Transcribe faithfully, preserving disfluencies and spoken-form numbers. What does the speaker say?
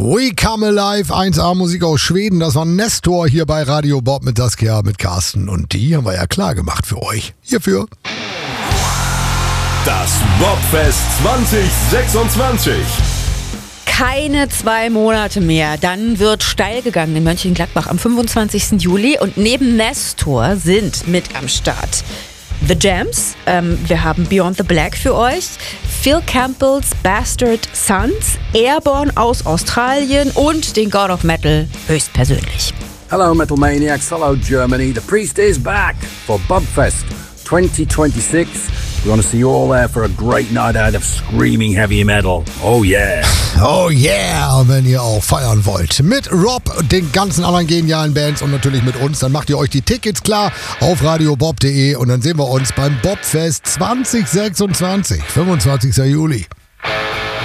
We Come Alive, eins A Musik aus Schweden. Das war Nestor hier bei Radio Bob mit Saskia, mit Carsten. Und die haben wir ja klar gemacht für euch. Hierfür. Das Bobfest zwanzig sechsundzwanzig. Keine zwei Monate mehr, dann wird steil gegangen in Mönchengladbach am fünfundzwanzigsten Juli und neben Nestor sind mit am Start The Jams, ähm, wir haben Beyond the Black für euch, Phil Campbell's Bastard Sons, Airborne aus Australien und den God of Metal höchstpersönlich. Hello Metal Maniacs, hello Germany, The Priest is back for Bobfest twenty twenty-six. We want to see you all there for a great night out of screaming heavy metal. Oh yeah. Oh yeah, wenn ihr auch feiern wollt. Mit Rob, den ganzen anderen genialen Bands und natürlich mit uns, dann macht ihr euch die Tickets klar auf radiobob punkt de und dann sehen wir uns beim Bobfest zwanzig sechsundzwanzig, fünfundzwanzigsten Juli.